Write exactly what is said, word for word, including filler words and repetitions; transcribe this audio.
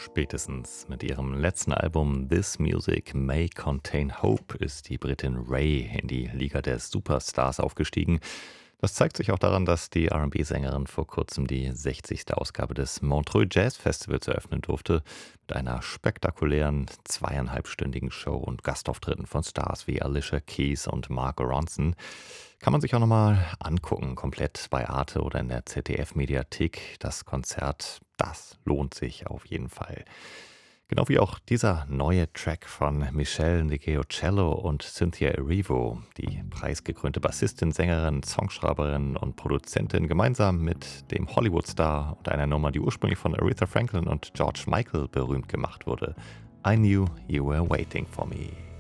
Spätestens mit ihrem letzten Album This Music May Contain Hope ist die Britin Ray in die Liga der Superstars aufgestiegen. Das zeigt sich auch daran, dass die R und B-Sängerin vor kurzem die sechzigste Ausgabe des Montreux Jazz Festivals eröffnen durfte, mit einer spektakulären zweieinhalbstündigen Show und Gastauftritten von Stars wie Alicia Keys und Mark Ronson. Kann man sich auch nochmal angucken, komplett bei Arte oder in der Z D F-Mediathek. Das Konzert, das lohnt sich auf jeden Fall. Genau wie auch dieser neue Track von Michelle Nigeo-Cello und Cynthia Erivo, die preisgekrönte Bassistin, Sängerin, Songschreiberin und Produzentin, gemeinsam mit dem Hollywood-Star und einer Nummer, die ursprünglich von Aretha Franklin und George Michael berühmt gemacht wurde. I Knew You Were Waiting For Me.